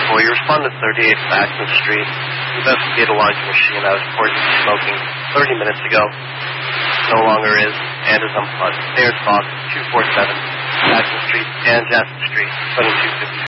4, you respond to 38 Saxon Street. Investigate a laundry machine that was reported smoking 30 minutes ago. No longer is, and is unplugged. Stairs box 247, Saxon Street and Jasper Street, 2250.